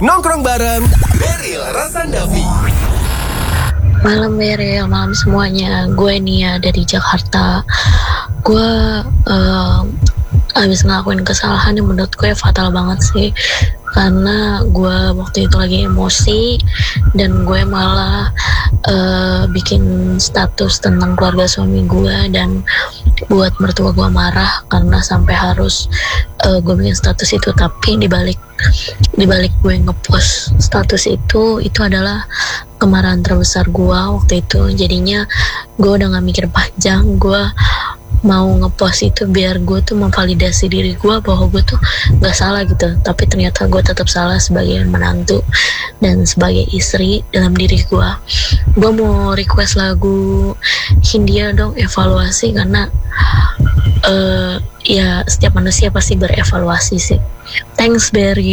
Nongkrong bareng Beril Rasandavi. Malam Beril, malam semuanya. Gue Nia dari Jakarta. Gue habis ngelakuin kesalahan yang menurut gue fatal banget sih. Karena gue waktu itu lagi emosi dan gue malah bikin status tentang keluarga suami gue, dan buat mertua gue marah karena sampai harus gue bikin status itu. Tapi dibalik gue ngepost status itu adalah kemarahan terbesar gue waktu itu. Jadinya gue udah gak mikir panjang, gue mau ngepost itu biar gue tuh memvalidasi diri gue bahwa gue tuh gak salah gitu. Tapi ternyata gue tetap salah sebagai menantu dan sebagai istri dalam diri gue. Gue mau request lagu Hindia dong, Evaluasi, karena ya setiap manusia pasti berevaluasi sih. Thanks Berry.